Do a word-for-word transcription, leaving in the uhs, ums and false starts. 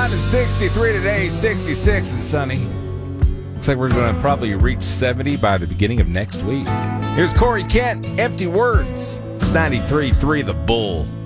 down to sixty-three today, sixty-six and sunny. Looks like we're going to probably reach seventy by the beginning of next week. Here's Corey Kent, Empty Words. It's ninety-three point three The Bull.